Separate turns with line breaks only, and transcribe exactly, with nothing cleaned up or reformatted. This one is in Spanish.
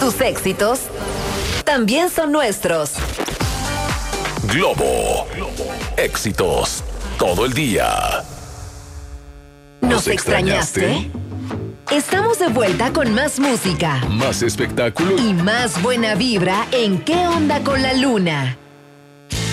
Tus éxitos también son nuestros.
Globo. Éxitos todo el día.
¿Nos extrañaste? Estamos de vuelta con más música
Más espectáculo
y más buena vibra en ¿Qué onda con la luna?